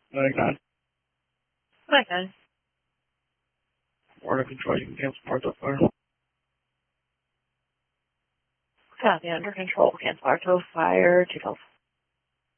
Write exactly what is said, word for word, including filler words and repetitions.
ninety-nine. Okay. Order control, you can cancel parts up fire. Copy, under control. Cancel Arto Fire, two twelve.